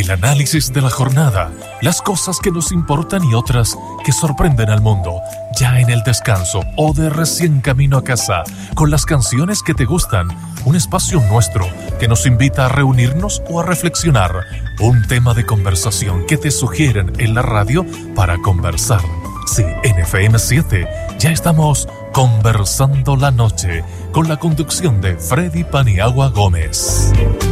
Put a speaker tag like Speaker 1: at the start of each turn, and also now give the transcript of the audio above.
Speaker 1: El análisis de la jornada, las cosas que nos importan y otras que sorprenden al mundo, ya en el descanso o de recién camino a casa, con las canciones que te gustan, un espacio nuestro que nos invita a reunirnos o a reflexionar, un tema de conversación que te sugieren en la radio para conversar. Sí, en FM7 ya estamos conversando la noche con la conducción de Freddy Paniagua Gómez.